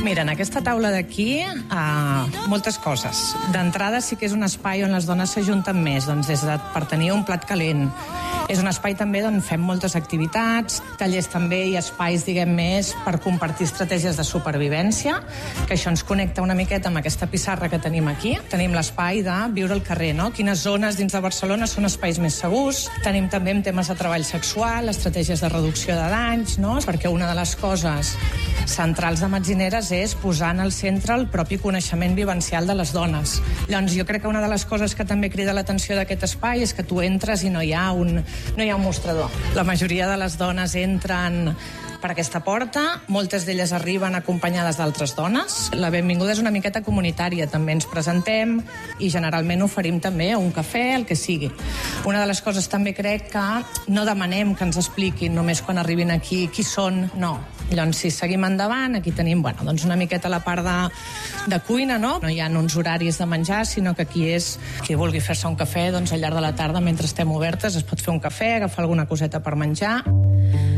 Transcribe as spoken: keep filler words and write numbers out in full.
Mira, en aquesta taula d'aquí, uh, moltes coses. D'entrada sí que és un espai on les dones s'ajunten més, doncs des de per tenir un plat calent. És un espai també on fem moltes activitats, tallers també i espais, diguem, més per compartir estratègies de supervivència, que això ens connecta una miqueta amb aquesta pissarra que tenim aquí. Tenim l'espai de viure al carrer, no? Quines zones dins de Barcelona són espais més segurs. Tenim també temes de treball sexual, estratègies de reducció de danys, no? Perquè una de les coses centrals de Metzineres és posar en el centre el propi coneixement vivencial de les dones. Llavors, jo crec que una de les coses que també crida l'atenció d'aquest espai és que tu entres i no hi ha un, no hi ha un mostrador. La majoria de les dones entren per aquesta porta, moltes d'elles arriben acompanyades d'altres dones. La benvinguda és una miqueta comunitària, també ens presentem i generalment oferim també un cafè, el que sigui. Una de les coses també crec que no demanem que ens expliquin només quan arribin aquí qui són, no. Llavors, si seguim endavant, aquí tenim, bueno, doncs una miqueta la part de, de cuina, no? No hi ha uns horaris de menjar, sinó que aquí és qui vulgui fer-se un cafè, doncs al llarg de la tarda, mentre estem obertes, es pot fer un cafè, agafar alguna coseta per menjar.